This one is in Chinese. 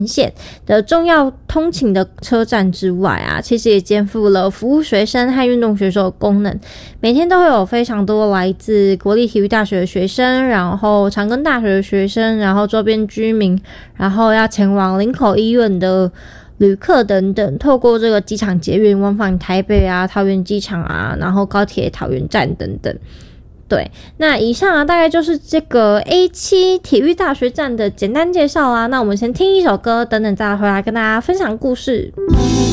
线的重要通勤的车站之外啊，其实也肩负了服务学生和运动选手的功能。每天都会有非常多来自国立体育大学的学生，然后长庚大学的学生，然后周边居民，然后要前往林口医院的旅客等等，透过这个机场捷运往返台北啊、桃园机场啊，然后高铁桃园站等等。对，那以上啊，大概就是这个 A7 体育大学站的简单介绍啦。那我们先听一首歌，等等再回来跟大家分享故事。